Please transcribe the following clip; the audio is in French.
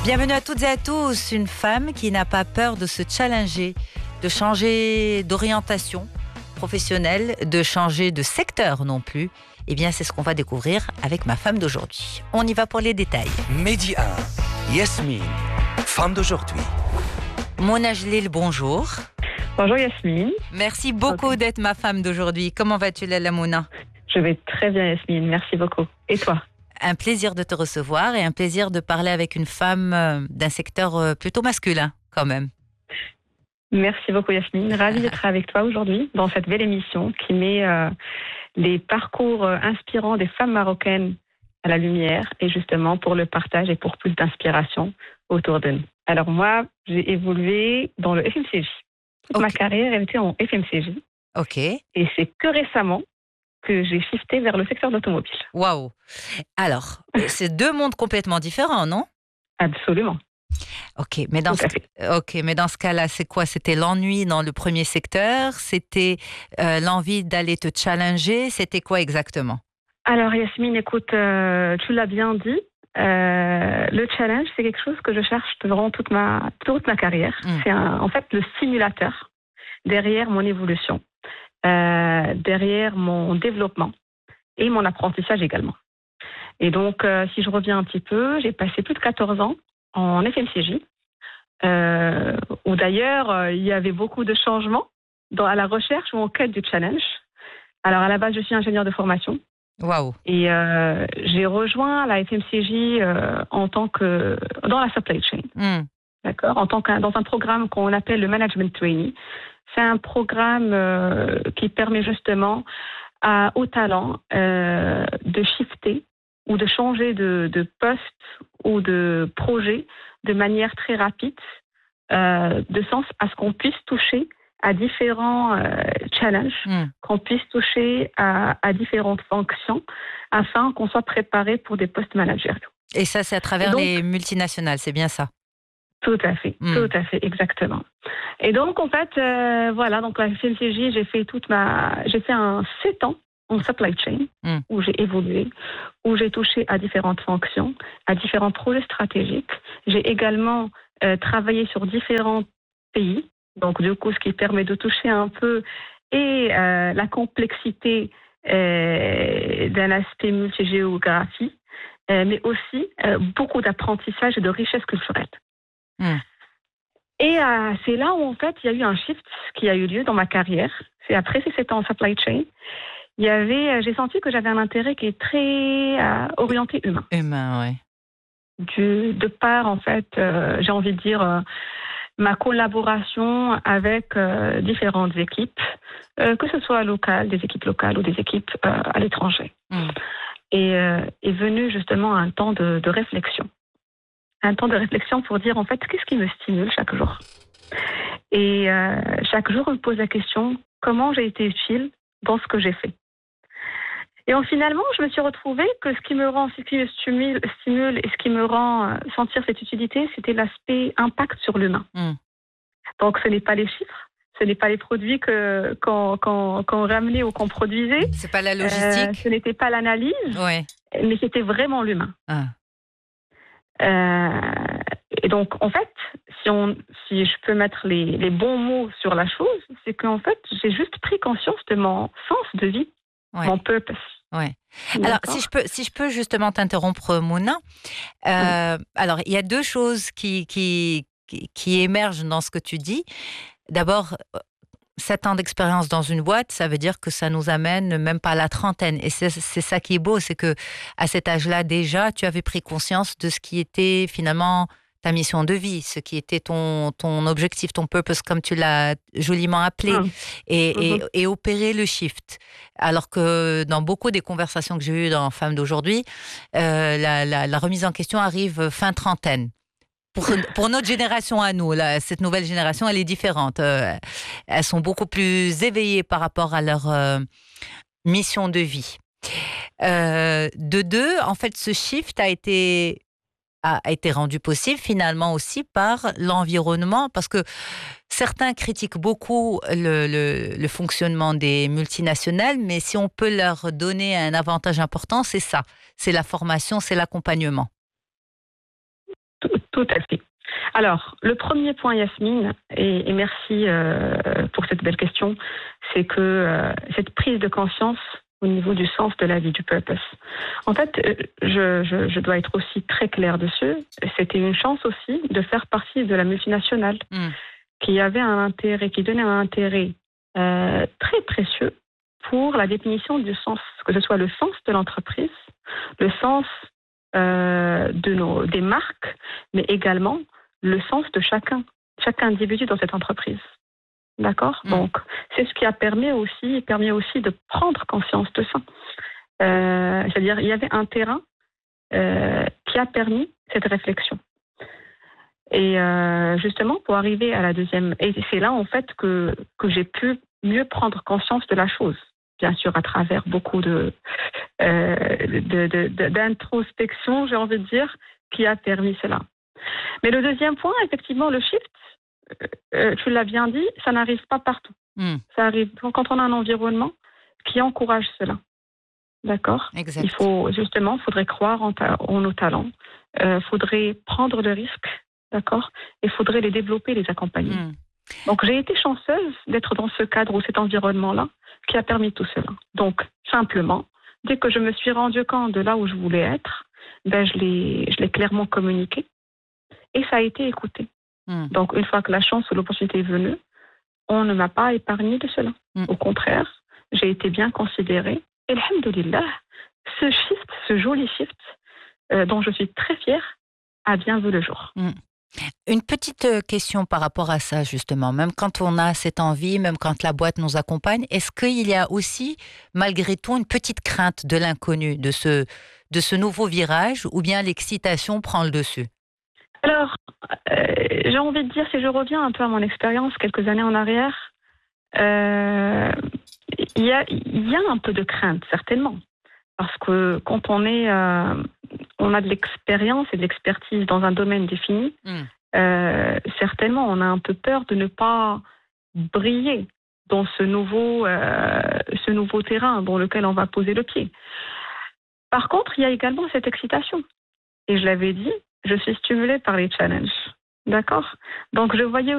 Bienvenue à toutes et à tous. Une femme qui n'a pas peur de se challenger, de changer d'orientation professionnelle, de changer de secteur non plus. Eh bien, c'est ce qu'on va découvrir avec ma femme d'aujourd'hui. On y va pour les détails. Midi 1, Yasmine, femme d'aujourd'hui. Mona Jalil, bonjour. Bonjour Yasmine. Merci beaucoup d'être ma femme d'aujourd'hui. Comment vas-tu, Lala Mona? Je vais très bien Yasmine, merci beaucoup. Et toi? Un plaisir de te recevoir et un plaisir de parler avec une femme d'un secteur plutôt masculin quand même. Merci beaucoup Yasmine, ravie d'être avec toi aujourd'hui dans cette belle émission qui met les parcours inspirants des femmes marocaines à la lumière et justement pour le partage et pour plus d'inspiration autour de nous. Alors moi, j'ai évolué dans le FMCJ. Toute ma carrière, elle était en FMCJ. Ok. Et c'est que récemment que j'ai shifté vers le secteur de l'automobile. Waouh. Alors, c'est deux mondes complètement différents, non? Absolument. Ok, mais dans ce cas-là, c'est quoi? C'était l'ennui dans le premier secteur? C'était l'envie d'aller te challenger? C'était quoi exactement? Alors Yasmine, écoute, tu l'as bien dit. Le challenge, c'est quelque chose que je cherche durant toute ma carrière. C'est en fait le simulateur derrière mon évolution, derrière mon développement et mon apprentissage également. Et donc, si je reviens un petit peu, j'ai passé plus de 14 ans en FMCJ, où d'ailleurs, il y avait beaucoup de changements à la recherche ou en quête du challenge. Alors, à la base, je suis ingénieure de formation. Waouh. Et j'ai rejoint la FMCJ dans la supply chain. D'accord, dans un programme qu'on appelle le Management Trainee. C'est un programme qui permet justement aux talents de shifter ou de changer de poste ou de projet de manière très rapide, de sens à ce qu'on puisse toucher à différents challenges, qu'on puisse toucher à différentes fonctions afin qu'on soit préparé pour des postes managériaux. Et ça, c'est à travers les multinationales, c'est bien ça? Tout à fait, exactement. Et donc, en fait, donc la FMCJ, j'ai fait 7 ans en supply chain, où j'ai évolué, où j'ai touché à différentes fonctions, à différents projets stratégiques. J'ai également travaillé sur différents pays, donc du coup, ce qui permet de toucher un peu la complexité d'un aspect multigéographie, mais aussi beaucoup d'apprentissage et de richesse culturelle. Et c'est là où, en fait, il y a eu un shift qui a eu lieu dans ma carrière. C'est après ces 7 ans en supply chain. J'ai senti que j'avais un intérêt qui est très orienté humain. Humain, oui. De par, en fait, j'ai envie de dire, ma collaboration avec différentes équipes, que ce soit des équipes locales ou des équipes à l'étranger. Et est venu justement un temps de réflexion. Un temps de réflexion pour dire, en fait, qu'est-ce qui me stimule chaque jour? Et chaque jour, on me pose la question, comment j'ai été utile dans ce que j'ai fait? Et finalement, je me suis retrouvée que ce qui me stimule et ce qui me rend sentir cette utilité, c'était l'aspect impact sur l'humain. Donc, ce n'est pas les chiffres, ce n'est pas les produits qu'on ramenait ou qu'on produisait. C'est pas la logistique. Ce n'était pas l'analyse, mais c'était vraiment l'humain. Et donc, en fait, si je peux mettre les bons mots sur la chose, c'est qu'en fait, j'ai juste pris conscience de mon sens de vie, mon purpose. Alors, si je peux justement t'interrompre, Mona. Alors, il y a deux choses qui émergent dans ce que tu dis. D'abord, 7 ans d'expérience dans une boîte, ça veut dire que ça nous amène même pas à la trentaine. Et c'est ça qui est beau, c'est que à cet âge-là déjà, tu avais pris conscience de ce qui était finalement ta mission de vie, ce qui était ton objectif, ton purpose, comme tu l'as joliment appelé, et opérer le shift. Alors que dans beaucoup des conversations que j'ai eues dans Femmes d'aujourd'hui, la remise en question arrive fin trentaine. Pour notre génération à nous, là, cette nouvelle génération, elle est différente. Elles sont beaucoup plus éveillées par rapport à leur mission de vie. De deux, en fait, ce shift a été rendu possible finalement aussi par l'environnement, parce que certains critiquent beaucoup le fonctionnement des multinationales, mais si on peut leur donner un avantage important, c'est ça. C'est la formation, c'est l'accompagnement. Tout à fait. Alors, le premier point, Yasmine, et merci pour cette belle question, c'est que cette prise de conscience au niveau du sens de la vie, du purpose. En fait, je dois être aussi très claire dessus. C'était une chance aussi de faire partie de la multinationale qui avait un intérêt, qui donnait un intérêt très précieux pour la définition du sens, que ce soit le sens de l'entreprise, le sens des marques, mais également le sens de chaque individu dans cette entreprise. D'accord ? Donc, c'est ce qui a permis aussi de prendre conscience de ça. C'est-à-dire, il y avait un terrain qui a permis cette réflexion. Et justement, pour arriver à la deuxième, et c'est là en fait que j'ai pu mieux prendre conscience de la chose. Bien sûr, à travers beaucoup d'introspection, j'ai envie de dire, qui a permis cela. Mais le deuxième point, effectivement, le shift, tu l'as bien dit, ça n'arrive pas partout. Ça arrive quand on a un environnement qui encourage cela. D'accord ? Exact. Faudrait croire en nos talents. Faudrait prendre le risque. D'accord ? Et faudrait les développer, les accompagner. Donc, j'ai été chanceuse d'être dans ce cadre ou cet environnement-là qui a permis tout cela. Donc, simplement, dès que je me suis rendu compte de là où je voulais être, je l'ai clairement communiqué et ça a été écouté. Donc, une fois que la chance ou l'opportunité est venue, on ne m'a pas épargné de cela. Au contraire, j'ai été bien considérée. Et alhamdoulilah, ce joli shift, dont je suis très fière, a bien vu le jour. Une petite question par rapport à ça, justement. Même quand on a cette envie, même quand la boîte nous accompagne, est-ce qu'il y a aussi, malgré tout, une petite crainte de l'inconnu, de ce nouveau virage, ou bien l'excitation prend le dessus ? Alors, j'ai envie de dire, si je reviens un peu à mon expérience quelques années en arrière, il y a un peu de crainte, certainement. Parce que quand on a de l'expérience et de l'expertise dans un domaine défini, certainement, on a un peu peur de ne pas briller dans ce nouveau terrain dans lequel on va poser le pied. Par contre, il y a également cette excitation. Et je l'avais dit, je suis stimulée par les challenges. D'accord ? Donc, je voyais